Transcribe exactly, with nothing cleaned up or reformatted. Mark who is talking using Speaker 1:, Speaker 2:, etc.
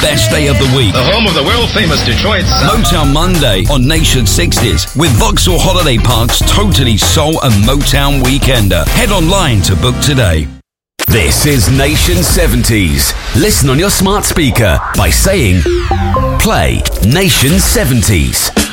Speaker 1: best day of the week.
Speaker 2: The home of the world-famous Detroit Sound.
Speaker 1: Motown Monday on Nation sixties with Vauxhall Holiday Park's totally soul and Motown weekender. Head online to book today.
Speaker 3: This is Nation seventies. Listen on your smart speaker by saying, play Nation seventies.